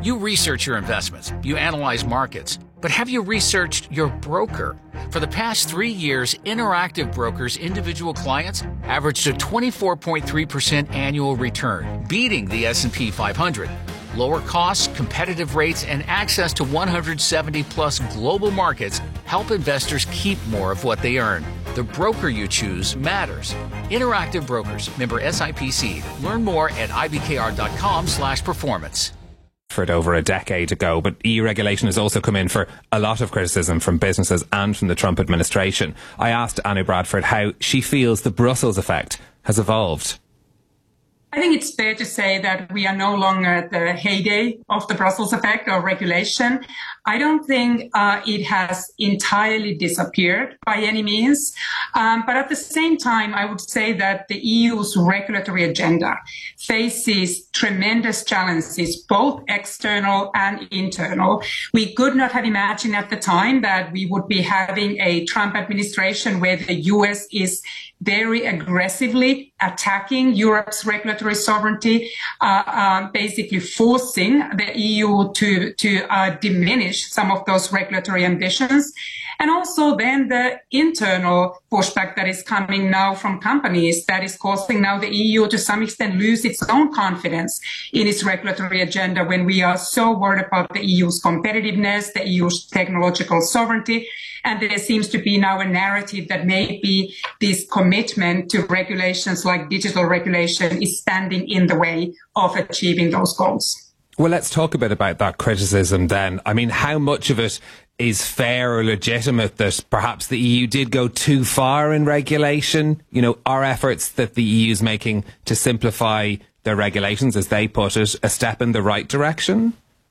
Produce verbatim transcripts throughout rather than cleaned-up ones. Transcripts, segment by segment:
You research your investments, you analyze markets, but have you researched your broker? For the past three years, Interactive Brokers' individual clients averaged a twenty-four point three percent annual return, beating the S and P five hundred. Lower costs, competitive rates, and access to one hundred seventy plus global markets help investors keep more of what they earn. The broker you choose matters. Interactive Brokers, member S I P C. Learn more at ibkr.com slash performance. Over a decade ago, but E U regulation has also come in for a lot of criticism from businesses and from the Trump administration. I asked Anu Bradford how she feels the Brussels effect has evolved. I think it's fair to say that we are no longer at the heyday of the Brussels effect or regulation. I don't think uh, it has entirely disappeared by any means. Um, but at the same time, I would say that the E U's regulatory agenda faces tremendous challenges, both external and internal. We could not have imagined at the time that we would be having a Trump administration where the U S is very aggressively attacking Europe's regulatory sovereignty, uh, uh, basically forcing the E U to, to uh, diminish some of those regulatory ambitions. And also then the internal pushback that is coming now from companies that is causing now the E U to some extent lose its own confidence in its regulatory agenda when we are so worried about the E U's competitiveness, the E U's technological sovereignty. And there seems to be now a narrative that maybe this commitment to regulations like digital regulation is standing in the way of achieving those goals. Well, let's talk a bit about that criticism then. I mean, how much of it is fair or legitimate that perhaps the E U did go too far in regulation? You know, are efforts that the E U is making to simplify their regulations, as they put it, a step in the right direction?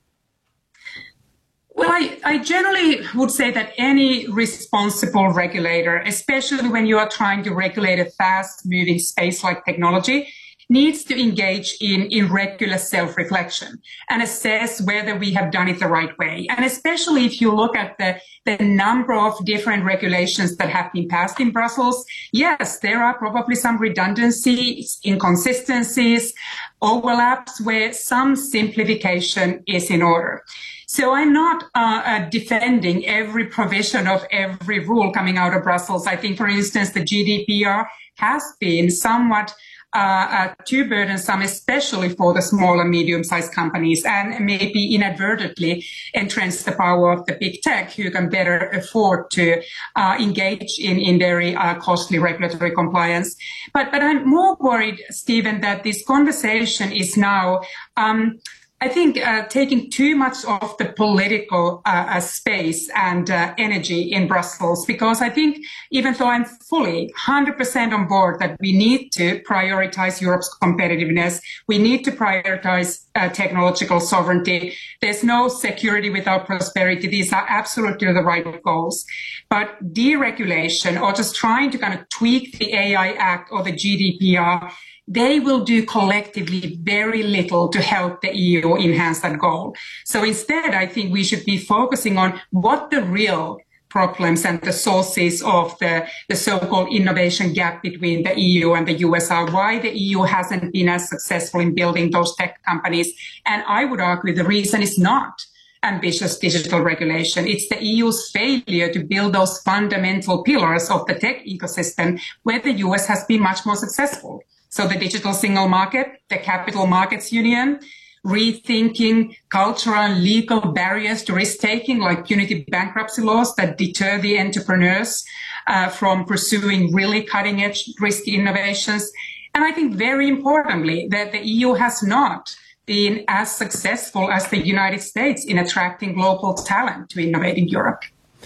Well, I, I generally would say that any responsible regulator, especially when you are trying to regulate a fast-moving space like technology, needs to engage in, in regular self-reflection and assess whether we have done it the right way. And especially if you look at the, the number of different regulations that have been passed in Brussels, yes, there are probably some redundancies, inconsistencies, overlaps where some simplification is in order. So I'm not uh, uh, defending every provision of every rule coming out of Brussels. I think, for instance, the G D P R has been somewhat uh, uh, too burdensome, especially for the small and medium-sized companies, and maybe inadvertently entrenched the power of the big tech who can better afford to uh, engage in, in very uh, costly regulatory compliance. But, but I'm more worried, Stephen, that this conversation is now um, I think uh, taking too much of the political uh, uh, space and uh, energy in Brussels, because I think even though I'm fully one hundred percent on board that we need to prioritize Europe's competitiveness, we need to prioritize uh, technological sovereignty. There's no security without prosperity. These are absolutely the right goals. But deregulation or just trying to kind of tweak the A I Act or the G D P R, they will do collectively very little to help the E U enhance that goal. So instead, I think we should be focusing on what the real problems and the sources of the, the so-called innovation gap between the E U and the U S are, why the E U hasn't been as successful in building those tech companies. And I would argue the reason is not ambitious digital regulation. It's the E U's failure to build those fundamental pillars of the tech ecosystem where the U S has been much more successful. So the digital single market, the capital markets union, rethinking cultural and legal barriers to risk-taking like punitive bankruptcy laws that deter the entrepreneurs uh, from pursuing really cutting-edge risky innovations. And I think very importantly that the E U has not been as successful as the United States in attracting global talent to innovate in Europe.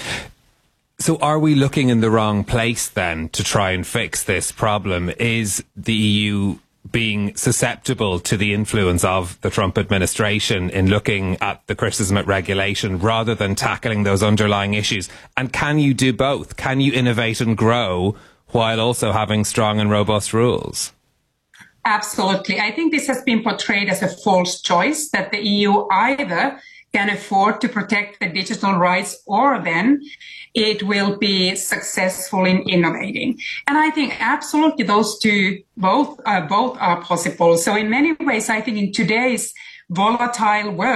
So are we looking in the wrong place then to try and fix this problem? Is the E U being susceptible to the influence of the Trump administration in looking at the criticism at regulation rather than tackling those underlying issues? And can you do both? Can you innovate and grow while also having strong and robust rules? Absolutely. I think this has been portrayed as a false choice, that the E U either can afford to protect the digital rights or then it will be successful in innovating. And I think absolutely those two, both, uh, both are possible. So in many ways, I think in today's volatile world,